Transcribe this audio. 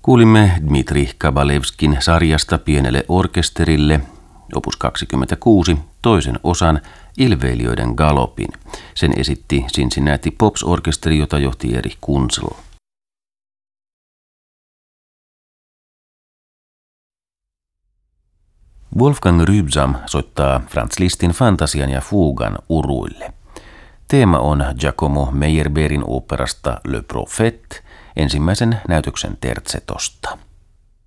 Kuulimme Dmitri Kabalevskin sarjasta pienelle orkesterille, opus 26, toisen osan Ilveilijöiden galopin. Sen esitti Cincinnati Pops-orkesteri, jota johti Erich Kunzel. Wolfgang Rybsam soittaa Franz Lisztin Fantasian ja Fugan uruille. Teema on Giacomo Meyerbeerin oopperasta Le Prophète, ensimmäisen näytöksen tertsetosta.